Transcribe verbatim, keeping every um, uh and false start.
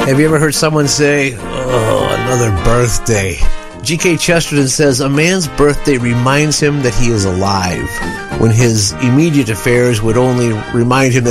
Have you ever heard someone say, oh, another birthday? G K Chesterton says, a man's birthday reminds him that he is alive, when his immediate affairs would only remind him that